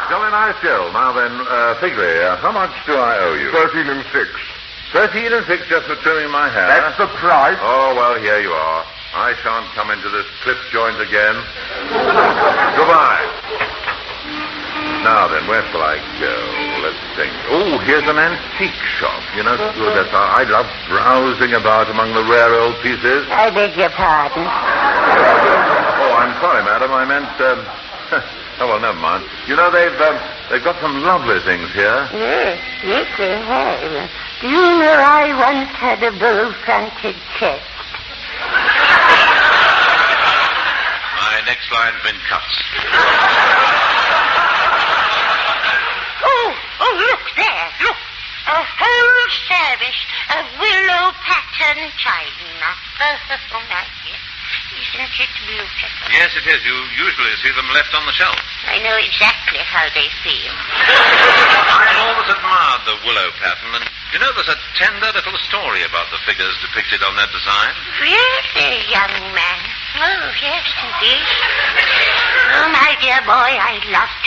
Jolly nice girl. Now then, Figley, how much do I owe you? 13 and 6. 13 and 6 just for trimming my hair. That's the price. Oh, well, here you are. I shan't come into this clip joint again. Goodbye. Now then, where shall I go? Let's think. Oh, here's an antique shop. You know, I love browsing about among the rare old pieces. I beg your pardon. Oh, I'm sorry, madam. I meant, oh, well, never mind. You know, they've got some lovely things here. Yes, they have. Do you know I once had a bull-fronted chest? My next line's been cut. Oh, look there, look. A whole service of willow pattern china. Oh, my dear. Isn't it beautiful? Yes, it is. You usually see them left on the shelf. I know exactly how they feel. I've always admired the willow pattern, and you know there's a tender little story about the figures depicted on that design. Really, young man? Oh, yes, indeed. Oh, my dear boy, I'd love to